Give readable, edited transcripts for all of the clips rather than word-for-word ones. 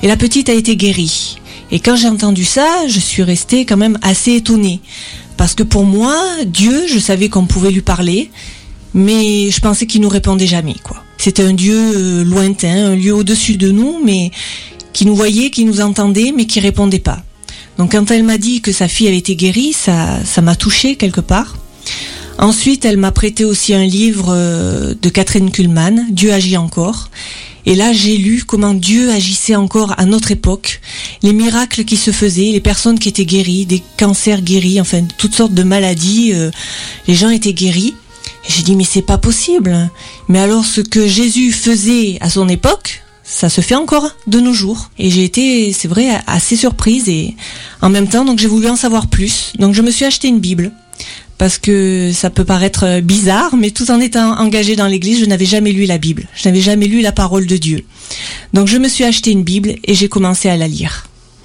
Et la petite a été guérie. Et quand j'ai entendu ça, je suis restée quand même assez étonnée. Parce que pour moi, Dieu, je savais qu'on pouvait lui parler, mais je pensais qu'il nous répondait jamais, quoi. C'était un Dieu lointain, un lieu au-dessus de nous, mais qui nous voyait, qui nous entendait, mais qui répondait pas. Donc quand elle m'a dit que sa fille avait été guérie, ça m'a touchée quelque part. Ensuite, elle m'a prêté aussi un livre de Kathryn Kuhlman, Dieu agit encore. Et là, j'ai lu comment Dieu agissait encore à notre époque, les miracles qui se faisaient, les personnes qui étaient guéries, des cancers guéris, enfin toutes sortes de maladies, les gens étaient guéris. Et j'ai dit mais c'est pas possible. Mais alors ce que Jésus faisait à son époque, ça se fait encore de nos jours. Et j'ai été, c'est vrai, assez surprise et en même temps, donc j'ai voulu en savoir plus. Donc je me suis acheté une Bible. Parce que ça peut paraître bizarre, mais tout en étant engagée dans l'église, je n'avais jamais lu la Bible. Je n'avais jamais lu la parole de Dieu. Donc je me suis acheté une Bible et j'ai commencé à la lire.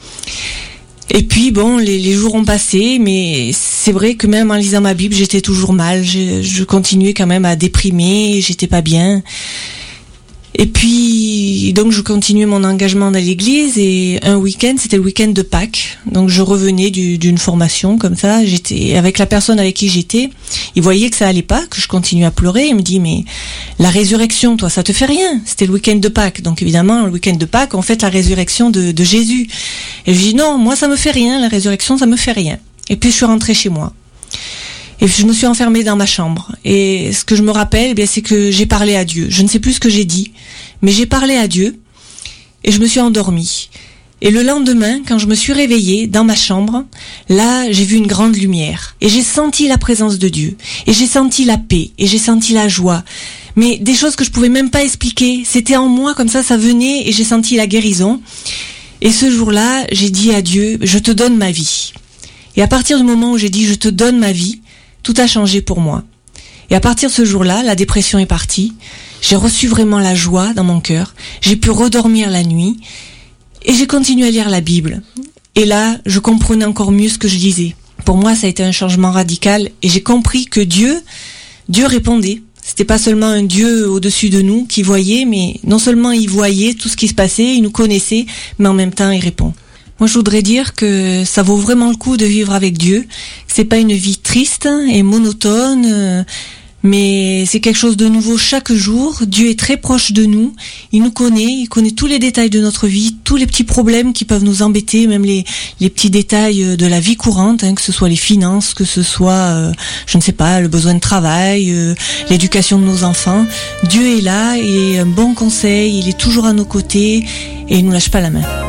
Et puis bon, les jours ont passé, mais c'est vrai que même en lisant ma Bible, j'étais toujours mal. Je continuais quand même à déprimer, j'étais pas bien. Et puis, donc je continuais mon engagement dans l'église et un week-end, c'était le week-end de Pâques. Donc je revenais d'une formation comme ça, j'étais avec la personne avec qui j'étais. Il voyait que ça allait pas, que je continuais à pleurer. Il me dit mais la résurrection, toi, ça te fait rien. C'était le week-end de Pâques. Donc évidemment, le week-end de Pâques, on fête la résurrection de Jésus. Et je dis non, moi ça me fait rien, la résurrection, ça me fait rien. Et puis je suis rentrée chez moi. Et je me suis enfermée dans ma chambre. Et ce que je me rappelle, eh bien, c'est que j'ai parlé à Dieu. Je ne sais plus ce que j'ai dit, mais j'ai parlé à Dieu et je me suis endormie. Et le lendemain, quand je me suis réveillée dans ma chambre, là, j'ai vu une grande lumière. Et j'ai senti la présence de Dieu. Et j'ai senti la paix. Et j'ai senti la joie. Mais des choses que je pouvais même pas expliquer. C'était en moi, comme ça venait et j'ai senti la guérison. Et ce jour-là, j'ai dit à Dieu, je te donne ma vie. Et à partir du moment où j'ai dit, je te donne ma vie, tout a changé pour moi. Et à partir de ce jour-là, la dépression est partie. J'ai reçu vraiment la joie dans mon cœur. J'ai pu redormir la nuit. Et j'ai continué à lire la Bible. Et là, je comprenais encore mieux ce que je lisais. Pour moi, ça a été un changement radical. Et j'ai compris que Dieu répondait. C'était pas seulement un Dieu au-dessus de nous qui voyait, mais non seulement il voyait tout ce qui se passait, il nous connaissait, mais en même temps, il répond. Moi, je voudrais dire que ça vaut vraiment le coup de vivre avec Dieu. C'est pas une vie triste et monotone, mais c'est quelque chose de nouveau chaque jour. Dieu est très proche de nous. Il nous connaît, il connaît tous les détails de notre vie, tous les petits problèmes qui peuvent nous embêter, même les petits détails de la vie courante, que ce soit les finances, que ce soit, je ne sais pas, le besoin de travail, l'éducation de nos enfants. Dieu est là, il est un bon conseil, il est toujours à nos côtés et il nous lâche pas la main.